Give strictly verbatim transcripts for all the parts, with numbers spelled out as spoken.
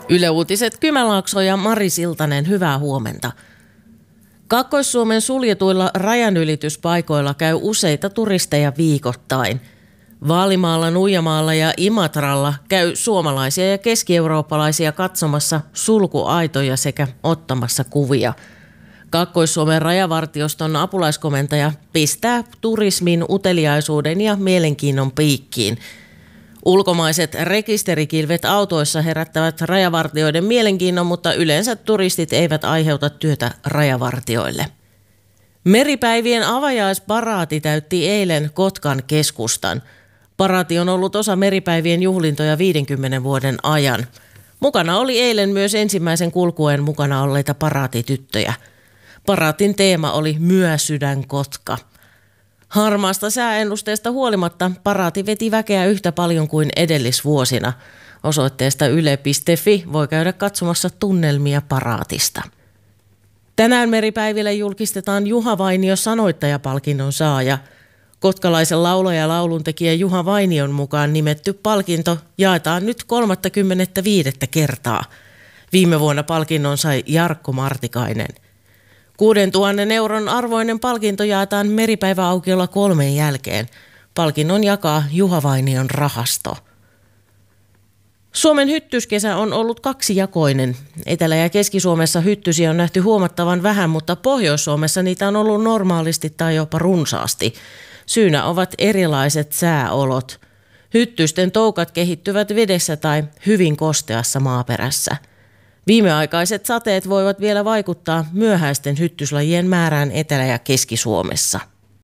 Yle Uutiset, Kymenlaakso ja Mari Siltanen, hyvää huomenta. Kaakkois-Suomen suljetuilla rajanylityspaikoilla käy useita turisteja viikoittain. Vaalimaalla, Nuijamaalla ja Imatralla käy suomalaisia ja keski-eurooppalaisia katsomassa sulkuaitoja sekä ottamassa kuvia. Kaakkois-Suomen rajavartioston apulaiskomentaja pistää turismin, uteliaisuuden ja mielenkiinnon piikkiin. Ulkomaiset rekisterikilvet autoissa herättävät rajavartioiden mielenkiinnon, mutta yleensä turistit eivät aiheuta työtä rajavartioille. Meripäivien avajaisparaati täytti eilen Kotkan keskustan. Paraati on ollut osa meripäivien juhlintoja viidenkymmenen vuoden ajan. Mukana oli eilen myös ensimmäisen kulkueen mukana olleita paraatityttöjä. Paraatin teema oli Myösydän Kotka. Harmaasta sääennusteesta huolimatta paraati veti väkeä yhtä paljon kuin edellisvuosina. Osoitteesta yle piste fi voi käydä katsomassa tunnelmia paraatista. Tänään meripäiville julkistetaan Juha Vainio sanoittajapalkinnon saaja. Kotkalaisen laulaja ja lauluntekijä Juha Vainion mukaan nimetty palkinto jaetaan nyt kolmaskymmenesviides kertaa. Viime vuonna palkinnon sai Jarkko Martikainen. kuudentuhannen euron arvoinen palkinto jaetaan meripäiväaukiolla kolmen jälkeen. Palkinnon jakaa Juha Vainion rahasto. Suomen hyttyskesä on ollut kaksijakoinen. Etelä- ja Keski-Suomessa hyttysiä on nähty huomattavan vähän, mutta Pohjois-Suomessa niitä on ollut normaalisti tai jopa runsaasti. Syynä ovat erilaiset sääolot. Hyttysten toukat kehittyvät vedessä tai hyvin kosteassa maaperässä. Viimeaikaiset sateet voivat vielä vaikuttaa myöhäisten hyttyslajien määrään Etelä- ja Keski-Suomessa.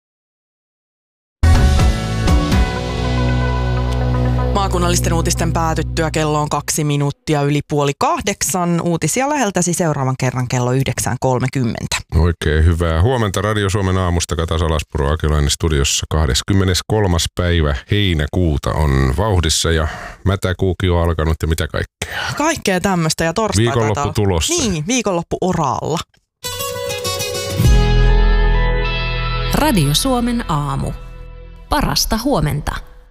Maakunnallisten uutisten päätyttyä kello on kaksi minuuttia yli puoli kahdeksan. Uutisia läheltäsi seuraavan kerran kello yhdeksän kolmekymmentä. Oikein hyvää huomenta Radio Suomen aamusta. Kata Salaspuro Akilainen studiossa. kahdeskymmeneskolmas päivä heinäkuuta on vauhdissa ja mätäkuukin on alkanut ja mitä kaikkea. Kaikkea tämmöistä ja torstai. Viikonloppu tulossa. Niin, viikonloppu oraalla. Radio Suomen aamu. Parasta huomenta.